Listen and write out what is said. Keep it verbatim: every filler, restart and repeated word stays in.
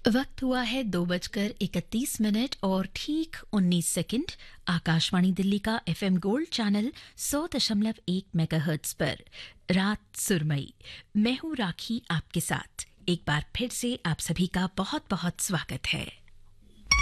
वक्त हुआ है दो बजकर इकतीस मिनट और ठीक उन्नीस सेकंड। आकाशवाणी दिल्ली का एफएम गोल्ड चैनल सौ दशमलव एक मेगाहर्ट्ज पर रात सुरमई। मैं हूं राखी आपके साथ। एक बार फिर से आप सभी का बहुत बहुत स्वागत है।